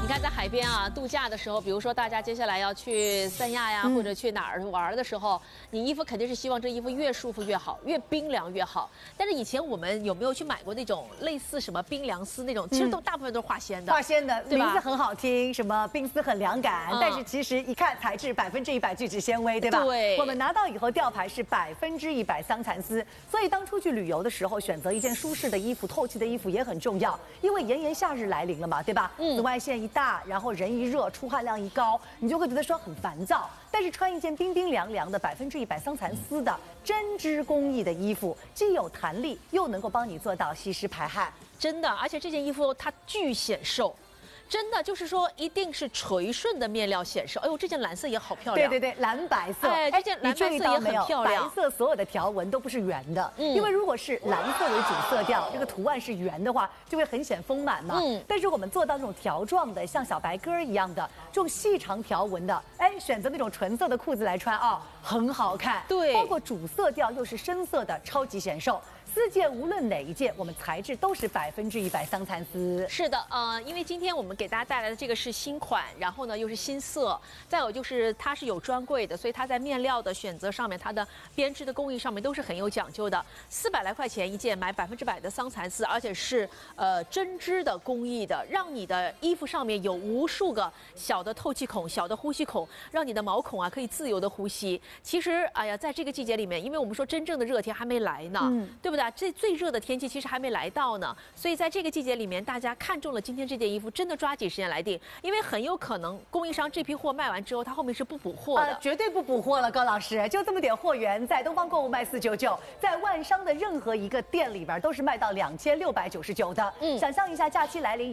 你看，在海边啊度假的时候，比如说大家接下来要去三亚呀，或者去哪儿玩的时候，你衣服肯定是希望这衣服越舒服越好，越冰凉越好。但是以前我们有没有去买过那种类似什么冰凉丝那种？其实大部分都是化纤的。 化纤的对吧名字很好听，什么冰丝很凉感，但是其实一看材质100%聚酯纤维，对吧？ 对。 我们拿到以后吊牌是100%桑蚕丝，所以当出去旅游的时候，选择一件舒适的衣服、透气的衣服也很重要，因为炎炎夏日来临了嘛，对吧？紫外线一大，然后人一热，出汗量一高，你就会觉得说很烦躁。但是穿一件冰冰凉凉的100%桑蚕丝的针织工艺的衣服，既有弹力，又能够帮你做到吸湿排汗。 真的，而且这件衣服它巨显瘦。真的就是说，一定是垂顺的面料显瘦。哎呦，这件蓝色也好漂亮。 对，蓝白色。 哎，这件蓝白色也很漂亮。 白色所有的条纹都不是圆的，因为如果是蓝色为主色调，这个图案是圆的话，就会很显丰满嘛。但是我们做到那种条状的，像小白鸽一样的这种细长条纹的，哎，选择那种纯色的裤子来穿啊，很好看。 对， 包括主色调又是深色的，超级显瘦。4件无论哪一件，我们材质都是100%桑蚕丝。 是的，因为今天我们给大家带来的这个是新款，然后呢又是新色，再有就是它是有专柜的，所以它在面料的选择上面，它的编织的工艺上面都是很有讲究的。400来块钱一件，买100%的桑蚕丝，而且是针织的工艺的，让你的衣服上面有无数个小的透气孔、小的呼吸孔，让你的毛孔啊可以自由的呼吸。其实，哎呀，在这个季节里面，因为我们说真正的热天还没来呢，对不对？这最热的天气其实还没来到呢，所以在这个季节里面，大家看中了今天这件衣服，真的抓紧时间来订，因为很有可能供应商这批货卖完之后，它后面是不补货的， 绝对不补货了，高老师，就这么点货源，在东方购物卖499，在万商的任何一个店里边都是卖到2699的。想象一下，假期来临